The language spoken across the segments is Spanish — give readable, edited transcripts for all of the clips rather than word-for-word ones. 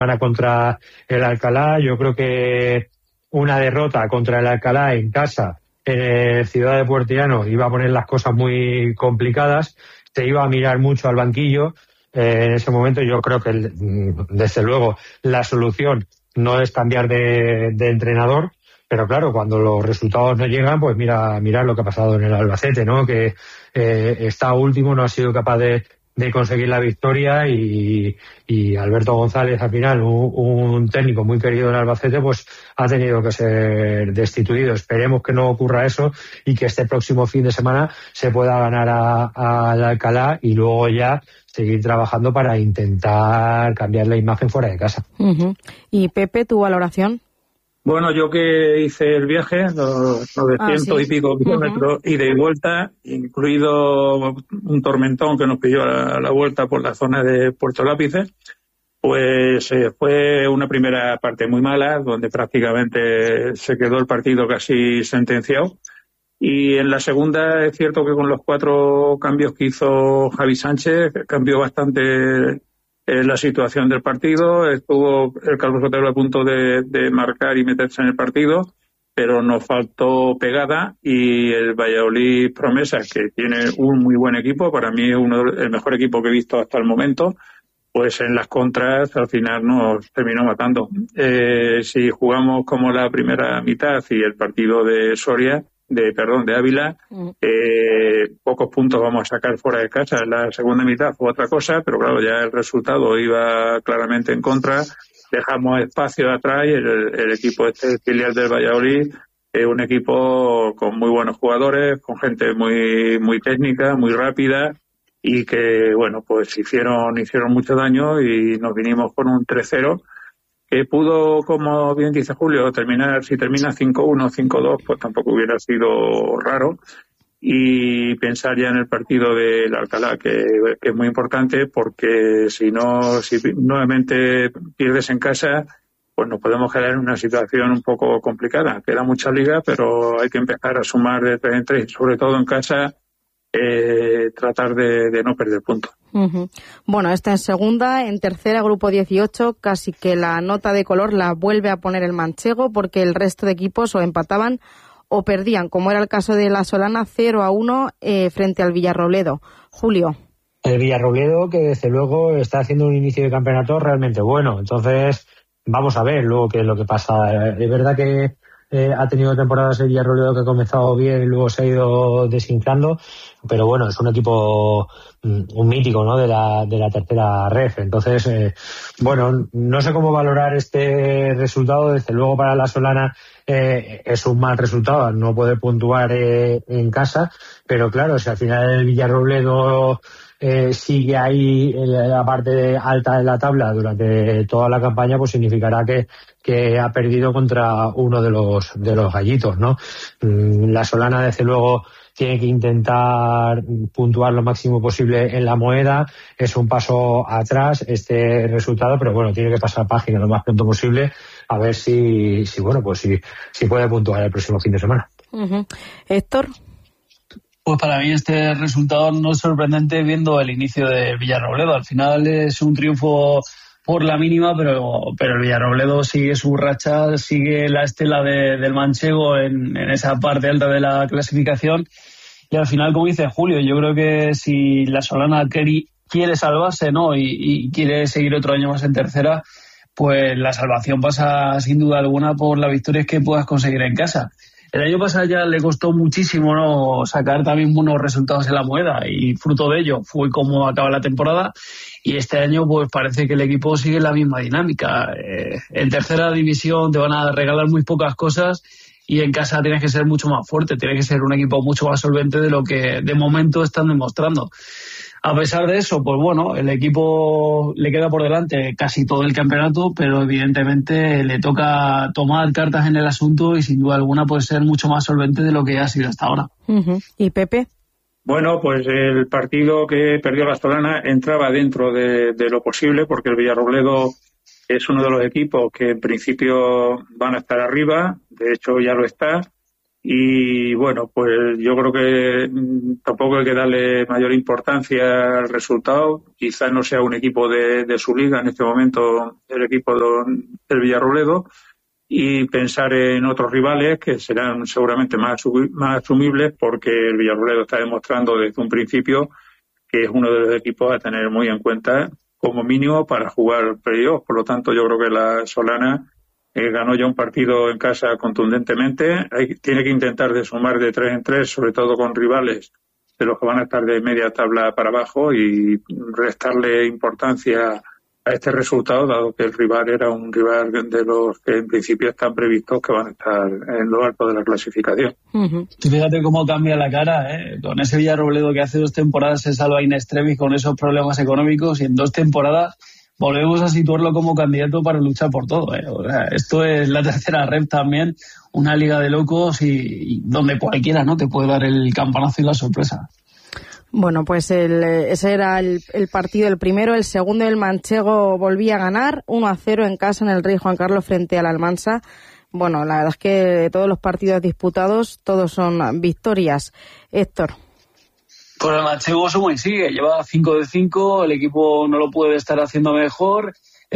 semana contra el Alcalá. Yo creo que una derrota contra el Alcalá en casa, en Ciudad de Puertollano, iba a poner las cosas muy complicadas. Se iba a mirar mucho al banquillo. En ese momento yo creo que, desde luego, la solución no es cambiar de entrenador, pero claro, cuando los resultados no llegan, pues mira lo que ha pasado en el Albacete, ¿no? Que está último, no ha sido capaz de conseguir la victoria, y Alberto González, al final, un técnico muy querido en Albacete, pues ha tenido que ser destituido. Esperemos que no ocurra eso y que este próximo fin de semana se pueda ganar al Alcalá y luego ya seguir trabajando para intentar cambiar la imagen fuera de casa. Uh-huh. ¿Y Pepe, tu valoración? Bueno, yo que hice el viaje, los 900 y pico kilómetros, ida y vuelta, incluido un tormentón que nos pilló a la vuelta por la zona de Puerto Lápice, pues fue una primera parte muy mala, donde prácticamente se quedó el partido casi sentenciado. Y en la segunda es cierto que con los 4 cambios que hizo Javi Sánchez, cambió bastante la situación del partido. Estuvo el Carlos Sotelo a punto de marcar y meterse en el partido, pero nos faltó pegada, y el Valladolid Promesas, que tiene un muy buen equipo, para mí es el mejor equipo que he visto hasta el momento, pues en las contras al final nos terminó matando. Si jugamos como la primera mitad y el partido de de Ávila, pocos puntos vamos a sacar fuera de casa. En la segunda mitad fue otra cosa, pero claro, ya el resultado iba claramente en contra. Dejamos espacio atrás, y el equipo filial del Valladolid es un equipo con muy buenos jugadores, con gente muy muy técnica, muy rápida, y que, bueno, pues hicieron mucho daño, y nos vinimos con un 3-0 que pudo, como bien dice Julio, si termina 5-1, 5-2, pues tampoco hubiera sido raro. Y pensar ya en el partido del Alcalá, que es muy importante, porque si nuevamente pierdes en casa, pues nos podemos quedar en una situación un poco complicada. Queda mucha liga, pero hay que empezar a sumar de 3 en 3, sobre todo en casa, tratar de no perder puntos. Uh-huh. Bueno, esta en segunda. En tercera, grupo 18, casi que la nota de color la vuelve a poner el manchego, porque el resto de equipos o empataban o perdían, como era el caso de la Solana, 0-1 frente al Villarrobledo. Julio. El Villarrobledo, que desde luego está haciendo un inicio de campeonato realmente bueno. Entonces, vamos a ver luego qué es lo que pasa. Es verdad que ha tenido temporadas el Villarrobledo que ha comenzado bien y luego se ha ido desinflando, pero bueno, es un equipo, un mítico, ¿no?, de la tercera ref. Entonces, bueno, no sé cómo valorar este resultado. Desde luego para la Solana es un mal resultado no poder puntuar en casa, pero claro, si al final el Villarrobledo sigue ahí en la parte alta de la tabla durante toda la campaña, pues significará que ha perdido contra uno de los gallitos, ¿no? La Solana, desde luego, tiene que intentar puntuar lo máximo posible en la Moeda. Es un paso atrás este resultado, pero bueno, tiene que pasar página lo más pronto posible, a ver si puede puntuar el próximo fin de semana. Uh-huh. Héctor. Pues para mí este resultado no es sorprendente viendo el inicio del Villarrobledo. Al final es un triunfo por la mínima, pero el Villarrobledo sigue su racha, sigue la estela del manchego en esa parte alta de la clasificación. Y al final, como dice Julio, yo creo que si la Solana quiere salvarse, ¿no?, y quiere seguir otro año más en tercera, pues la salvación pasa sin duda alguna por las victorias que puedas conseguir en casa. El año pasado ya le costó muchísimo, ¿no?, sacar también buenos resultados en la Moeda, y fruto de ello fue como acaba la temporada. Y este año pues parece que el equipo sigue la misma dinámica. En tercera división te van a regalar muy pocas cosas, y en casa tienes que ser mucho más fuerte, tienes que ser un equipo mucho más solvente de lo que de momento están demostrando. A pesar de eso, pues bueno, el equipo le queda por delante casi todo el campeonato, pero evidentemente le toca tomar cartas en el asunto, y sin duda alguna puede ser mucho más solvente de lo que ha sido hasta ahora. Uh-huh. ¿Y Pepe? Bueno, pues el partido que perdió la Solana entraba dentro de lo posible, porque el Villarrobledo es uno de los equipos que en principio van a estar arriba, de hecho ya lo está, Y bueno, pues yo creo que tampoco hay que darle mayor importancia al resultado. Quizás no sea un equipo de su liga en este momento, el equipo del Villarrobledo, y pensar en otros rivales que serán seguramente más asumibles, porque el Villarrobledo está demostrando desde un principio que es uno de los equipos a tener muy en cuenta como mínimo para jugar playoff. Por lo tanto, yo creo que la Solana ganó ya un partido en casa contundentemente. Tiene que intentar de sumar de 3 en 3, sobre todo con rivales de los que van a estar de media tabla para abajo, y restarle importancia a este resultado, dado que el rival era un rival de los que en principio están previstos que van a estar en lo alto de la clasificación. Fíjate cómo cambia la cara, con ese Villarrobledo que hace 2 temporadas se salva in extremis con esos problemas económicos, y en 2 temporadas volvemos a situarlo como candidato para luchar por todo. O sea, esto es la tercera rep también, una liga de locos y donde cualquiera no te puede dar el campanazo y la sorpresa. Bueno, pues ese era el partido, el primero. El segundo, el manchego volvía a ganar 1-0 en casa en el Rey Juan Carlos frente al Almansa. Bueno, la verdad es que de todos los partidos disputados, todos son victorias. Héctor. Pues el manchego suma y sigue, lleva 5 de 5, el equipo no lo puede estar haciendo mejor.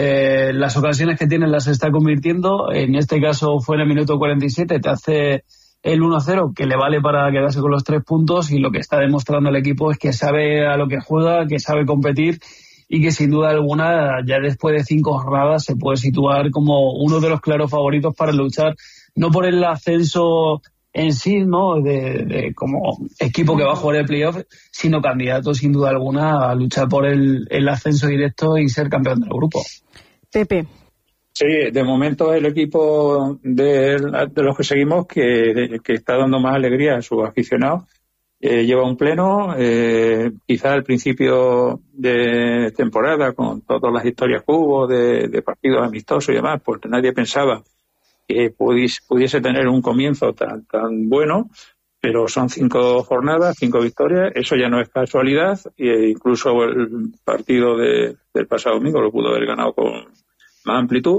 Las ocasiones que tiene las está convirtiendo. En este caso fue en el minuto 47, te hace el 1-0, que le vale para quedarse con los 3 puntos, y lo que está demostrando el equipo es que sabe a lo que juega, que sabe competir, y que sin duda alguna ya después de 5 jornadas se puede situar como uno de los claros favoritos para luchar, no por el ascenso en sí, ¿no?, de como equipo que va a jugar el playoff, sino candidato sin duda alguna a luchar por el ascenso directo y ser campeón del grupo. Pepe. Sí, de momento el equipo de los que seguimos que está dando más alegría a sus aficionados. Lleva un pleno, quizá al principio de temporada, con todas las historias que hubo de partidos amistosos y demás, pues nadie pensaba que pudiese tener un comienzo tan bueno, pero son 5 jornadas, 5 victorias, eso ya no es casualidad, e incluso el partido del pasado domingo lo pudo haber ganado con más amplitud,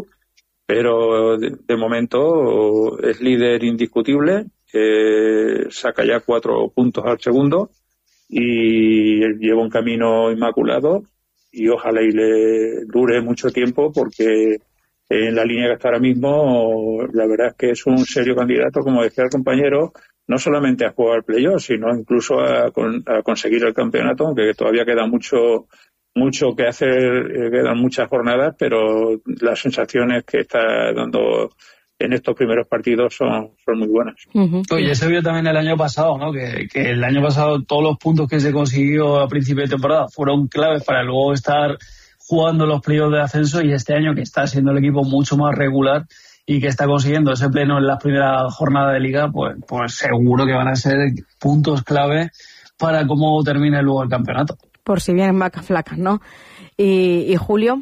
pero de momento es líder indiscutible, saca ya 4 puntos al segundo y lleva un camino inmaculado, y ojalá y le dure mucho tiempo, porque en la línea que está ahora mismo la verdad es que es un serio candidato, como decía el compañero, no solamente a jugar playoff, sino incluso a conseguir el campeonato, aunque todavía queda mucho que hacer, quedan muchas jornadas, pero las sensaciones que está dando en estos primeros partidos son muy buenas. Oye, se vio también el año pasado, ¿no? Que el año pasado todos los puntos que se consiguió a principio de temporada fueron claves para luego estar jugando los playoffs de ascenso, y este año que está siendo el equipo mucho más regular y que está consiguiendo ese pleno en las primeras jornadas de liga, pues seguro que van a ser puntos clave para cómo termine luego el campeonato. Por si vienen vacas flacas, ¿no? ¿Y Julio?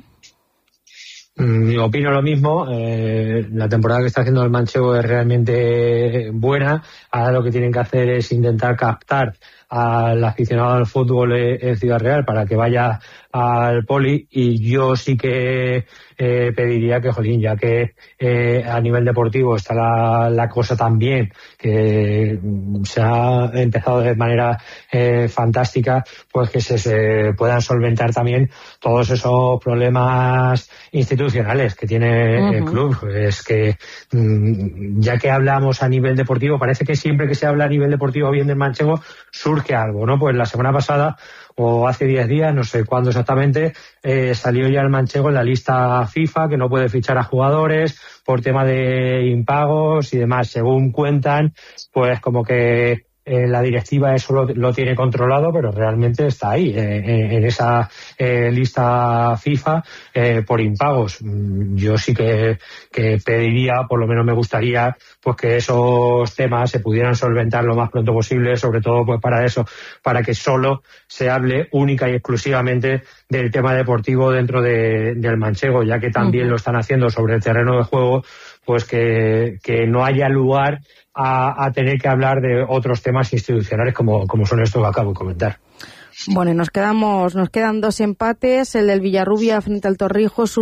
Opino lo mismo. La temporada que está haciendo el manchego es realmente buena. Ahora lo que tienen que hacer es intentar captar al aficionado al fútbol en Ciudad Real para que vaya al Poli, y yo sí que pediría que, jolín, ya que a nivel deportivo está la cosa tan bien, que se ha empezado de manera fantástica, pues que se puedan solventar también todos esos problemas institucionales que tiene el club. Es que ya que hablamos a nivel deportivo, parece que siempre que se habla a nivel deportivo bien del manchego surge algo, ¿no? Pues la semana pasada, o hace 10 días, no sé cuándo exactamente, salió ya el manchego en la lista FIFA, que no puede fichar a jugadores por tema de impagos y demás. Según cuentan, pues como que la directiva eso lo tiene controlado, pero realmente está ahí, en esa lista FIFA por impagos. Yo sí que pediría, por lo menos me gustaría, pues que esos temas se pudieran solventar lo más pronto posible, sobre todo pues para eso, para que solo se hable única y exclusivamente del tema deportivo dentro del manchego, ya que también lo están haciendo sobre el terreno de juego, pues que no haya lugar a tener que hablar de otros temas institucionales como son estos que acabo de comentar. Bueno, y nos quedan 2 empates, el del Villarrubia frente al Torrijos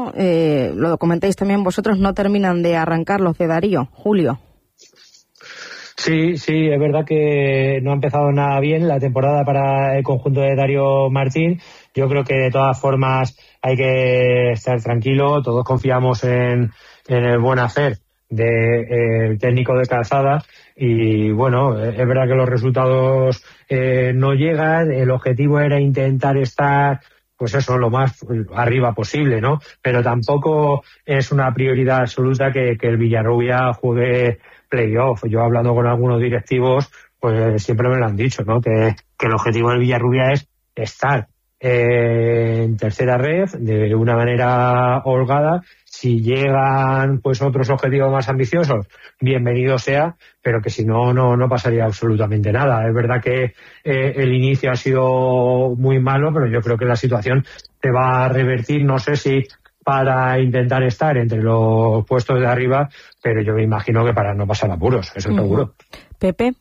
1-1, lo comentáis también vosotros, no terminan de arrancar los de Darío. Julio. Sí, es verdad que no ha empezado nada bien la temporada para el conjunto de Darío Martín. Yo creo que de todas formas hay que estar tranquilo. Todos confiamos en el buen hacer del técnico de Calzada y bueno, es verdad que los resultados no llegan. El objetivo era intentar estar pues eso, lo más arriba posible, ¿no? Pero tampoco es una prioridad absoluta que el Villarrubia juegue playoff. Yo hablando con algunos directivos, pues siempre me lo han dicho, ¿no? Que el objetivo del Villarrubia es estar en tercera red de una manera holgada. Si llegan pues otros objetivos más ambiciosos, bienvenido sea, pero que si no pasaría absolutamente nada. Es verdad que el inicio ha sido muy malo, pero yo creo que la situación se va a revertir, no sé si para intentar estar entre los puestos de arriba, pero yo me imagino que para no pasar apuros, eso seguro. Pepe.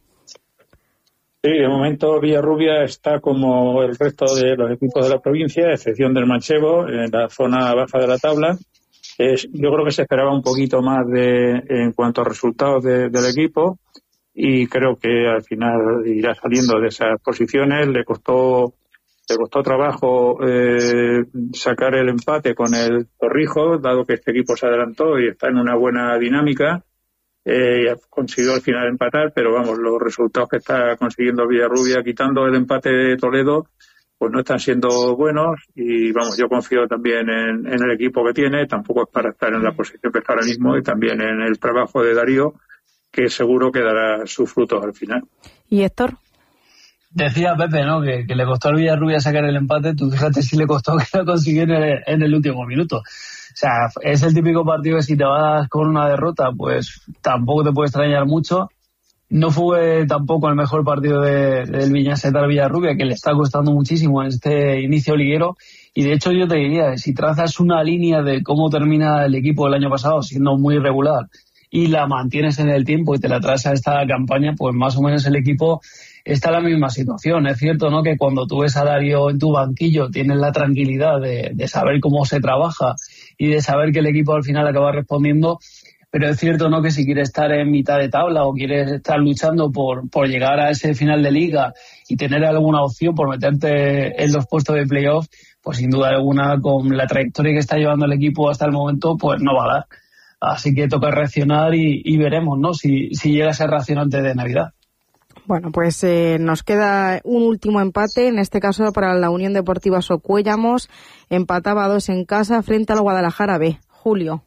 Sí, de momento Villarrubia está como el resto de los equipos de la provincia, a excepción del Manchego, en la zona baja de la tabla. Yo creo que se esperaba un poquito más en cuanto a resultados del equipo y creo que al final irá saliendo de esas posiciones. Le costó trabajo sacar el empate con el Torrijos, dado que este equipo se adelantó y está en una buena dinámica. Y ha conseguido al final empatar, pero vamos, los resultados que está consiguiendo Villarrubia, quitando el empate de Toledo, pues no están siendo buenos y vamos, yo confío también en el equipo que tiene. Tampoco es para estar en la posición que está ahora mismo, y también en el trabajo de Darío, que seguro que dará sus frutos al final. ¿Y Héctor? Decía Pepe, ¿no? Que le costó al Villarrubia sacar el empate. Tú fíjate si le costó que lo consiguiera en el último minuto. O sea, es el típico partido que si te vas con una derrota, pues tampoco te puede extrañar mucho. No fue tampoco el mejor partido del Viñasetar Villarrubia, que le está costando muchísimo en este inicio liguero. Y de hecho yo te diría, si trazas una línea de cómo termina el equipo del año pasado, siendo muy irregular, y la mantienes en el tiempo y te la traes a esta campaña, pues más o menos el equipo está en la misma situación. Es cierto, ¿no?, que cuando tú ves a Darío en tu banquillo tienes la tranquilidad de saber cómo se trabaja y de saber que el equipo al final acaba respondiendo, pero es cierto, ¿no?, que si quieres estar en mitad de tabla o quieres estar luchando por llegar a ese final de liga y tener alguna opción por meterte en los puestos de playoff, pues sin duda alguna, con la trayectoria que está llevando el equipo hasta el momento, pues no va a dar. Así que toca reaccionar y veremos, ¿no?, si llega a ser reacción antes de Navidad. Bueno, pues nos queda un último empate, en este caso para la Unión Deportiva Socuéllamos. Empataba a 2 en casa frente al Guadalajara B. Julio.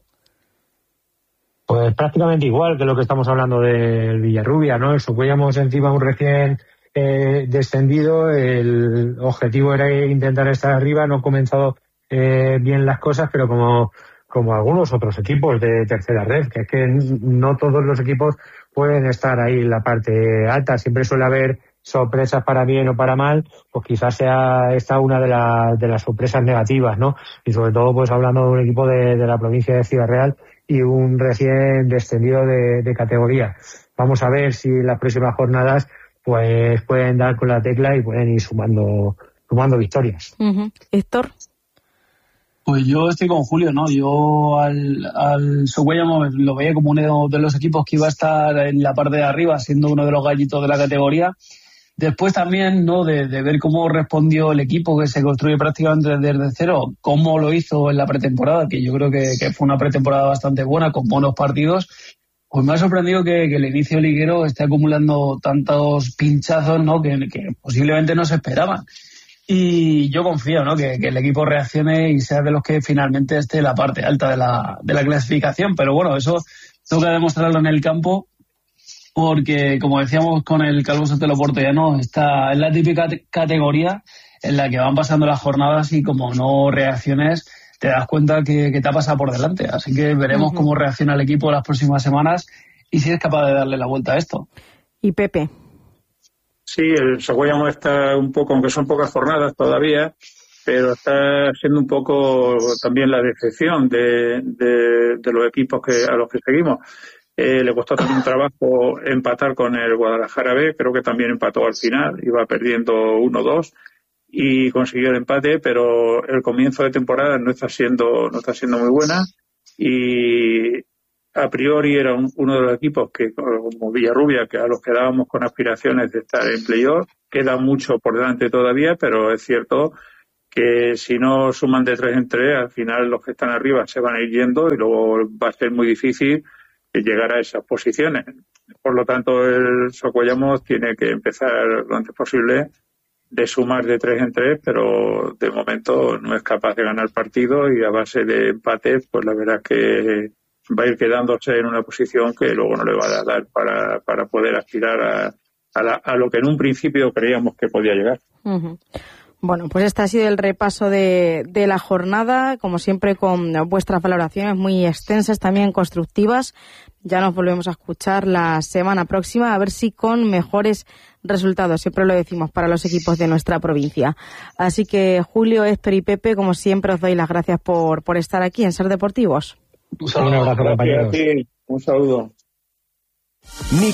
Pues prácticamente igual que lo que estamos hablando del Villarrubia, ¿no? El Socuéllamos encima un recién descendido. El objetivo era intentar estar arriba. No han comenzado bien las cosas, pero como algunos otros equipos de tercera red, que es que no todos los equipos pueden estar ahí en la parte alta. Siempre suele haber sorpresas para bien o para mal, pues quizás sea esta una de las sorpresas negativas, ¿no? Y sobre todo pues hablando de un equipo de la provincia de Ciudad Real y un recién descendido de categoría. Vamos a ver si en las próximas jornadas pues pueden dar con la tecla y pueden ir sumando victorias. Héctor. Pues yo estoy con Julio, ¿no? Yo al Socuéllamos lo veía como uno de los equipos que iba a estar en la parte de arriba, siendo uno de los gallitos de la categoría. Después también, ¿no?, de ver cómo respondió el equipo, que se construye prácticamente desde cero, cómo lo hizo en la pretemporada, que yo creo que fue una pretemporada bastante buena, con buenos partidos. Pues me ha sorprendido que el inicio liguero esté acumulando tantos pinchazos, ¿no?, que posiblemente no se esperaban. Y yo confío, ¿no?, que el equipo reaccione y sea de los que finalmente esté en la parte alta de la clasificación. Pero bueno, eso toca demostrarlo en el campo, porque como decíamos con el Calvo Sotelo Portollano, está en la típica categoría en la que van pasando las jornadas y como no reacciones te das cuenta que te ha pasado por delante. Así que veremos cómo reacciona el equipo las próximas semanas y si es capaz de darle la vuelta a esto. ¿Y Pepe? Sí, el Socuéllamos está un poco, aunque son pocas jornadas todavía, pero está siendo un poco también la decepción de los equipos a los que seguimos. Le costó también un trabajo empatar con el Guadalajara B, creo que también empató al final, iba perdiendo 1-2 y consiguió el empate, pero el comienzo de temporada no está siendo muy buena y a priori era uno de los equipos que, como Villarrubia, que a los que dábamos con aspiraciones de estar en playoff. Queda mucho por delante todavía, pero es cierto que si no suman de 3 en 3, al final los que están arriba se van a ir yendo y luego va a ser muy difícil llegar a esas posiciones. Por lo tanto, el Socuellamos tiene que empezar lo antes posible de sumar de 3 en 3, pero de momento no es capaz de ganar partido y a base de empates, pues la verdad es que va a ir quedándose en una posición que luego no le va a dar para poder aspirar a lo que en un principio creíamos que podía llegar. Uh-huh. Bueno, pues este ha sido el repaso de la jornada, como siempre con vuestras valoraciones muy extensas, también constructivas. Ya nos volvemos a escuchar la semana próxima, a ver si con mejores resultados, siempre lo decimos, para los equipos de nuestra provincia. Así que Julio, Héctor y Pepe, como siempre, os doy las gracias por estar aquí en Ser Deportivos. Un abrazo, compañeros. Un saludo.